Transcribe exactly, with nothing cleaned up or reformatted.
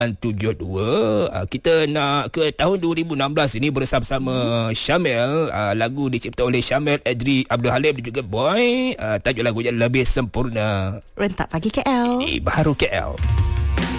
tujuh dua. Uh, kita nak ke tahun dua ribu enam belas ini bersama-sama Syamel. Uh, lagu dicipta oleh Syamel, Adri, Abdul Halim dan juga Boy. Uh, tajuk lagunya Lebih Sempurna. Rentak Pagi K L. Di Baharu K L.